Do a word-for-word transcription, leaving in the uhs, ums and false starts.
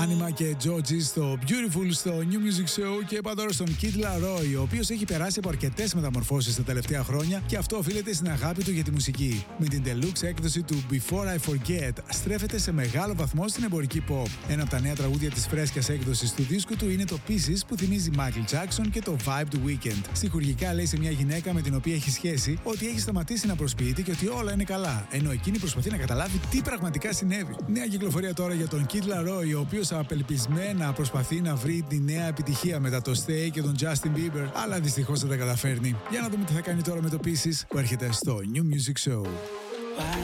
Άνιμα και Τζότζι στο Beautiful στο New Music Show και είπα τώρα στον Kid Laroi, ο οποίος έχει περάσει από αρκετές μεταμορφώσεις τα τελευταία χρόνια και αυτό οφείλεται στην αγάπη του για τη μουσική. Με την deluxe έκδοση του Before I Forget στρέφεται σε μεγάλο βαθμό στην εμπορική pop. Ένα από τα νέα τραγούδια της φρέσκιας έκδοσης του δίσκου του είναι το Pieces που θυμίζει Michael Jackson και το vibe του Weekend. Στιχουργικά λέει σε μια γυναίκα με την οποία έχει σχέση ότι έχει σταματήσει να προσποιείται και ότι όλα είναι καλά, ενώ εκείνη προσπαθεί να καταλάβει τι πραγματικά συνέβη. Νέα κυκλοφορία τώρα για τον Kid Laroi, ο οποίος απελπισμένα προσπαθεί να βρει τη νέα επιτυχία μετά το Stay και τον Justin Bieber, αλλά δυστυχώς δεν τα καταφέρνει. Για να δούμε τι θα κάνει τώρα με το Pieces που έρχεται στο New Music Show.